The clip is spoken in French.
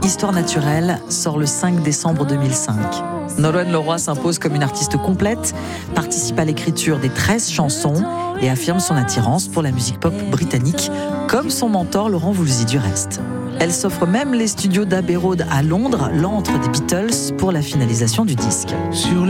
Histoire naturelle sort le 5 décembre 2005. Nolwenn Leroy s'impose comme une artiste complète, participe à l'écriture des 13 chansons et affirme son attirance pour la musique pop britannique, comme son mentor Laurent Voulzy du reste. Elle s'offre même les studios d'Abbey Road à Londres, l'antre des Beatles, pour la finalisation du disque.